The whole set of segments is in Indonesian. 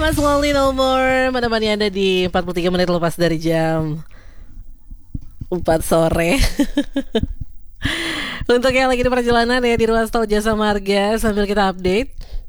Mas Wally No More menemani Anda di 43 menit lepas dari jam 4 sore. Untuk yang lagi di perjalanan ya di ruas tol Jasa Marga, sambil kita update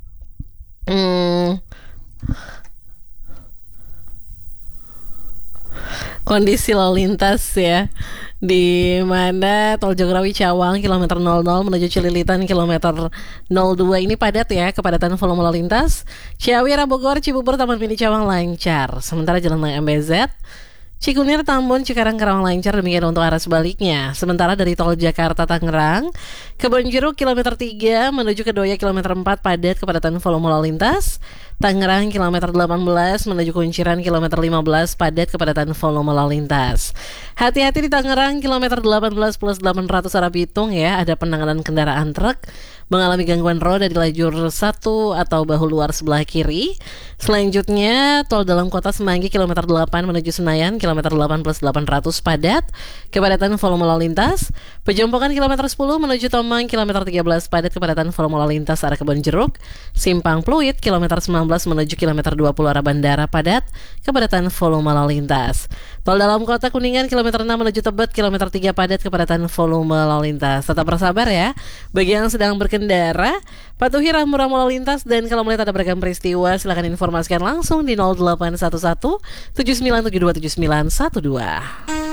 kondisi lalu lintas ya, di mana tol Jagorawi Cawang kilometer 00 menuju Cililitan kilometer 02 ini padat ya, kepadatan volume lalu lintas. Ciawi arah Bogor, Cibubur, Taman Mini Cawang lancar. Sementara jalan layang MBZ Cikunir, Tambun, Cikarang, Karawang lancar, demikian untuk arah sebaliknya. Sementara dari tol Jakarta Tangerang, Kebonjeruk kilometer 3 menuju ke Doya kilometer 4 padat kepadatan volume lalu lintas. Tangerang kilometer 18 menuju Kunciran kilometer 15 padat kepadatan volume lalu lintas. Hati-hati di Tangerang kilometer 18 plus 800 arah Bitung ya, ada penanganan kendaraan truk mengalami gangguan roda di lajur 1 atau bahu luar sebelah kiri. Selanjutnya tol dalam kota Semanggi kilometer 8 menuju Senayan kilometer 8 plus 800 padat kepadatan volume lalu lintas. Pejompongan kilometer 10 menuju Tomang kilometer 13 padat kepadatan volume lalu lintas arah Kebonjeruk. Simpang Pluit kilometer 19 menuju kilometer 20 arah Bandara padat kepadatan volume lalu lintas. Tol dalam kota Kuningan kilometer 6 menuju Tebet kilometer 3 padat kepadatan volume lalu lintas. Tetap bersabar ya bagi yang sedang berkendara, patuhi rambu-rambu lalu lintas, dan kalau melihat ada beragam peristiwa silahkan informasikan langsung di 0811 79727912.